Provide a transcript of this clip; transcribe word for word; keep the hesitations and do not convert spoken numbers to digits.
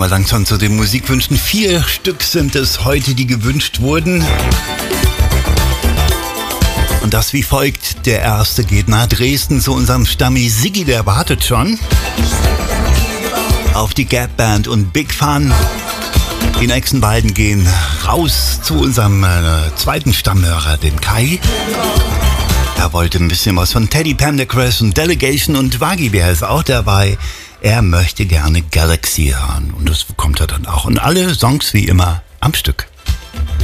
wir langsam zu den Musikwünschen. Vier Stück sind es heute, die gewünscht wurden. Und das wie folgt. Der erste geht nach Dresden zu unserem Stammi Siggi, der wartet schon auf die Gap Band und Big Fun. Die nächsten beiden gehen raus zu unserem äh, zweiten Stammhörer, dem Kai. Er wollte ein bisschen was von Teddy Pendergrass und Delegation, und Wagi Bär ist auch dabei. Er möchte gerne Galaxy hören und das bekommt er dann auch. Und alle Songs wie immer am Stück.